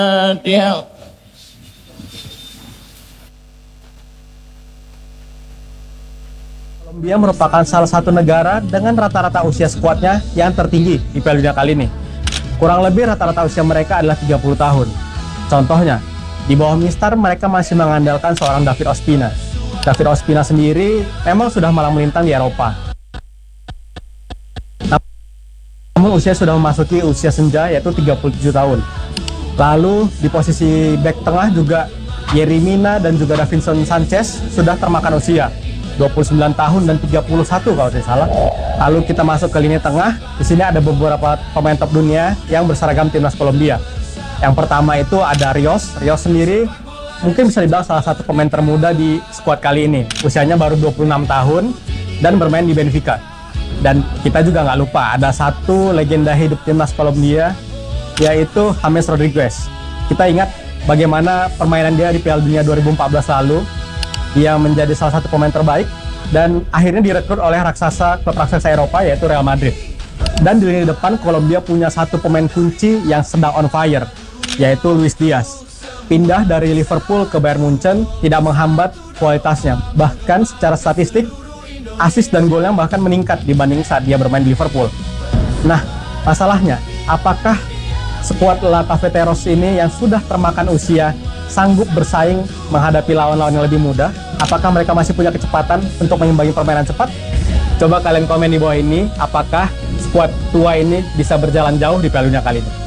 dia Kolombia merupakan salah satu negara dengan rata-rata usia skuadnya yang tertinggi di Piala Dunia kali ini. Kurang lebih rata-rata usia mereka adalah 30 tahun. Contohnya, di bawah Mistar mereka masih mengandalkan seorang David Ospina. David Ospina sendiri memang sudah malang melintang di Eropa. Namun usia sudah memasuki usia senja, yaitu 37 tahun. Lalu di posisi back tengah juga Yerimina dan juga Davinson Sanchez sudah termakan usia 29 tahun dan 31 kalau tidak salah. Lalu kita masuk ke lini tengah. Di sini ada beberapa pemain top dunia yang berseragam timnas Kolombia. Yang pertama itu ada Rios. Rios sendiri mungkin bisa dibilang salah satu pemain termuda di skuad kali ini. Usianya baru 26 tahun dan bermain di Benfica. Dan kita juga nggak lupa ada satu legenda hidup timnas Kolombia, yaitu James Rodriguez. Kita ingat bagaimana permainan dia di Piala Dunia 2014 lalu. Dia menjadi salah satu pemain terbaik dan akhirnya direkrut oleh klub raksasa Eropa, yaitu Real Madrid. Dan di lini depan Kolombia punya satu pemain kunci yang sedang on fire, yaitu Luis Diaz. Pindah dari Liverpool ke Bayern Munchen tidak menghambat kualitasnya. Bahkan secara statistik, assist dan golnya bahkan meningkat dibanding saat dia bermain di Liverpool. Nah, masalahnya, apakah skuad La Cafeteros ini yang sudah termakan usia sanggup bersaing menghadapi lawan-lawan yang lebih muda? Apakah mereka masih punya kecepatan untuk mengimbangi permainan cepat? Coba kalian komen di bawah ini, apakah skuad tua ini bisa berjalan jauh di Piala Dunia kali ini?